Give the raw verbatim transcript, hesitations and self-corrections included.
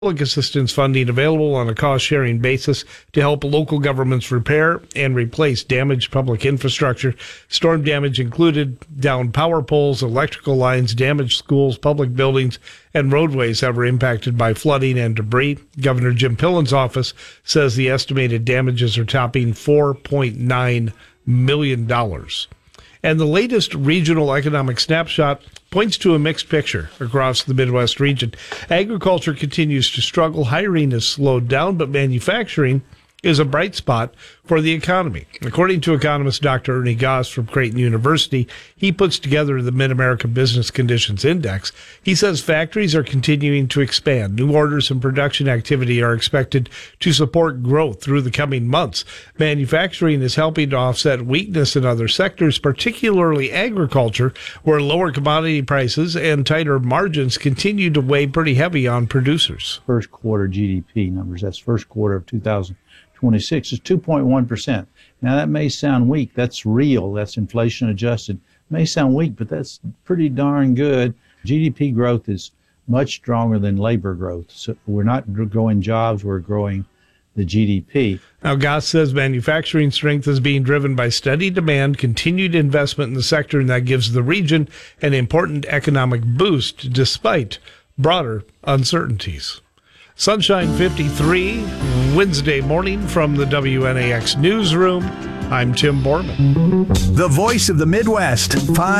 public assistance funding available on a cost-sharing basis to help local governments repair and replace damaged public infrastructure. Storm damage included downed power poles, electrical lines, damaged schools, public buildings, and roadways that were impacted by flooding and debris. Governor Jim Pillen's office says the estimated damages are topping four point nine million dollars. And the latest regional economic snapshot points to a mixed picture across the Midwest region. Agriculture continues to struggle. Hiring has slowed down, but manufacturing is a bright spot for the economy. According to economist Doctor Ernie Goss from Creighton University, he puts together the Mid-America Business Conditions Index. He says factories are continuing to expand. New orders and production activity are expected to support growth through the coming months. Manufacturing is helping to offset weakness in other sectors, particularly agriculture, where lower commodity prices and tighter margins continue to weigh pretty heavy on producers. First quarter G D P numbers, that's first quarter of two thousand twenty-six, is two point one percent. Now that may sound weak. That's real. That's inflation adjusted. May sound weak, but that's pretty darn good. G D P growth is much stronger than labor growth. So we're not growing jobs, we're growing the G D P. Now, Goss says manufacturing strength is being driven by steady demand, continued investment in the sector, and that gives the region an important economic boost despite broader uncertainties. Sunshine fifty-three, Wednesday morning from the W N A X newsroom. I'm Tim Borman. The voice of the Midwest. Five